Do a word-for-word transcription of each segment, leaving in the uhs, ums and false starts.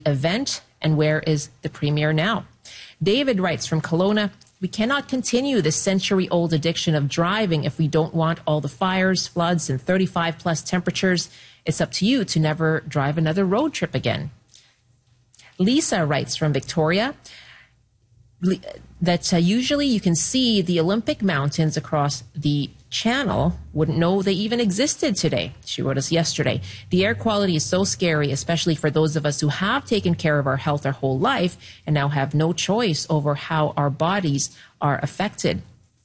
event, and where is the premier now? David writes from Kelowna, we cannot continue this century-old addiction of driving if we don't want all the fires, floods, and thirty-five plus temperatures. It's up to you to never drive another road trip again. Lisa writes from Victoria that uh, usually you can see the Olympic mountains across the channel. Wouldn't know they even existed today. She wrote us yesterday. The air quality is so scary, especially for those of us who have taken care of our health our whole life and now have no choice over how our bodies are affected.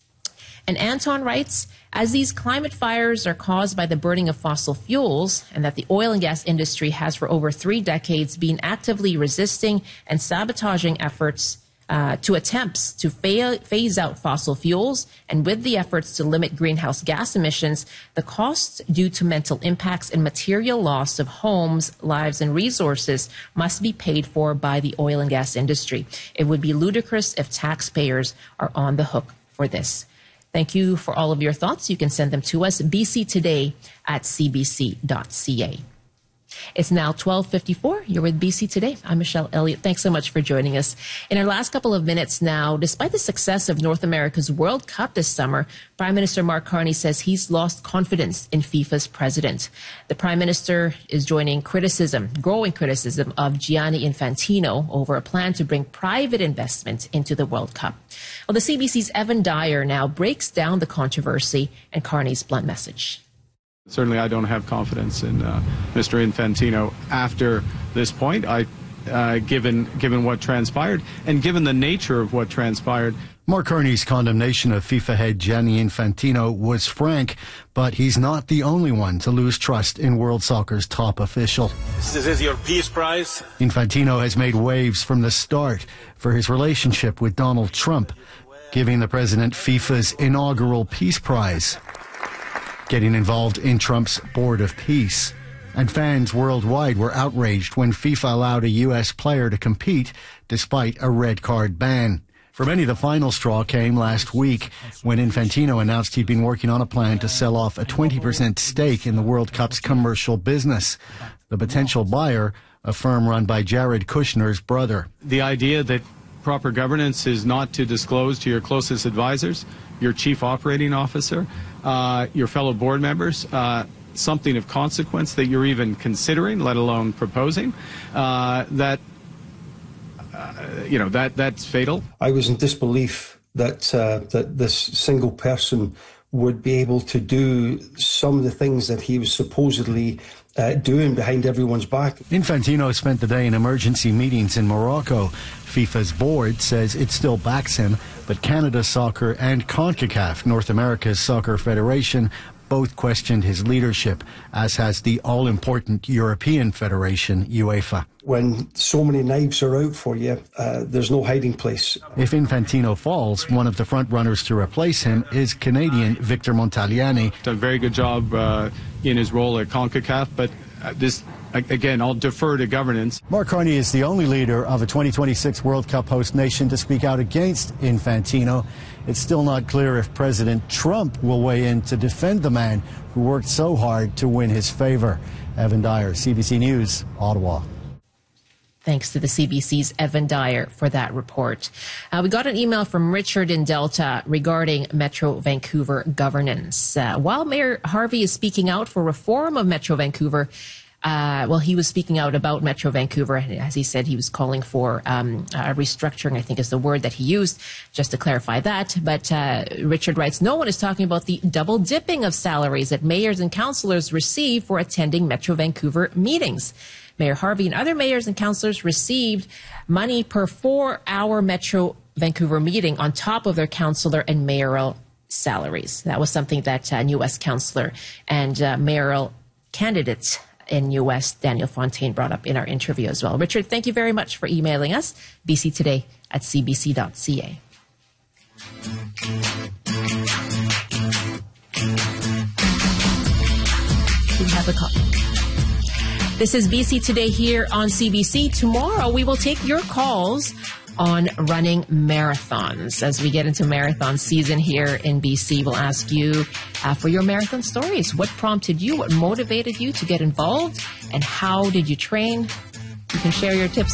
And Anton writes, as these climate fires are caused by the burning of fossil fuels and that the oil and gas industry has for over three decades been actively resisting and sabotaging efforts uh, to attempts to fa- phase out fossil fuels, and with the efforts to limit greenhouse gas emissions, the costs due to mental impacts and material loss of homes, lives, and resources must be paid for by the oil and gas industry. It would be ludicrous if taxpayers are on the hook for this. Thank you for all of your thoughts. You can send them to us, b c today at c b c dot c a. It's now twelve fifty-four. You're with B C Today. I'm Michelle Elliott. Thanks so much for joining us. In our last couple of minutes now, despite the success of North America's World Cup this summer, Prime Minister Mark Carney says he's lost confidence in FIFA's president. The Prime Minister is joining criticism, growing criticism of Gianni Infantino over a plan to bring private investment into the World Cup. Well, the C B C's Evan Dyer now breaks down the controversy and Carney's blunt message. Certainly, I don't have confidence in uh, Mister Infantino after this point. I, uh, given given what transpired and given the nature of what transpired. Mark Carney's condemnation of FIFA head Gianni Infantino was frank, but he's not the only one to lose trust in world soccer's top official. This is your peace prize. Infantino has made waves from the start for his relationship with Donald Trump, giving the president FIFA's inaugural peace prize, getting involved in Trump's Board of Peace. And fans worldwide were outraged when FIFA allowed a U S player to compete despite a red card ban. For many, the final straw came last week when Infantino announced he'd been working on a plan to sell off a twenty percent stake in the World Cup's commercial business. The potential buyer, a firm run by Jared Kushner's brother. The idea that proper governance is not to disclose to your closest advisors, your chief operating officer, uh, your fellow board members, uh, something of consequence that you're even considering, let alone proposing, uh, that Uh, you know, that that's fatal. I was in disbelief that uh, that this single person would be able to do some of the things that he was supposedly uh, doing behind everyone's back. Infantino spent the day in emergency meetings in Morocco. FIFA's board says it still backs him, but Canada Soccer and CONCACAF, North America's Soccer Federation, both questioned his leadership, as has the all-important European Federation, UEFA. When so many knives are out for you, uh, there's no hiding place. If Infantino falls, one of the front-runners to replace him is Canadian Victor Montagliani. Done a very good job uh, in his role at CONCACAF, but uh, this, again, I'll defer to governance. Mark Carney is the only leader of a twenty twenty-six World Cup host nation to speak out against Infantino. It's still not clear if President Trump will weigh in to defend the man who worked so hard to win his favor. Evan Dyer, C B C News, Ottawa. Thanks to the C B C's Evan Dyer for that report. Uh, we got an email from Richard in Delta regarding Metro Vancouver governance. Uh, while Mayor Harvey is speaking out for reform of Metro Vancouver, Uh, well, he was speaking out about Metro Vancouver. As he said, he was calling for um, a restructuring, I think is the word that he used, just to clarify that. But uh, Richard writes, no one is talking about the double dipping of salaries that mayors and councillors receive for attending Metro Vancouver meetings. Mayor Harvey and other mayors and councillors received money per four-hour Metro Vancouver meeting on top of their councillor and mayoral salaries. That was something that uh, U S councillor and uh, mayoral candidates in U S Daniel Fontaine brought up in our interview as well. Richard, thank you very much for emailing us, b c today at c b c dot c a. We have a call. This is B C Today here on C B C. Tomorrow we will take your calls on running marathons. As we get into marathon season here in B C, we'll ask you uh, for your marathon stories. What prompted you? What motivated you to get involved? And how did you train? You can share your tips